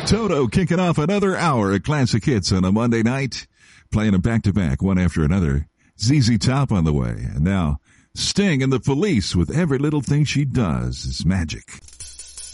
Toto kicking off another hour of classic hits on a Monday night, playing them back-to-back, one after another. ZZ Top on the way. And now, Sting and the Police with Every Little Thing She Does is Magic.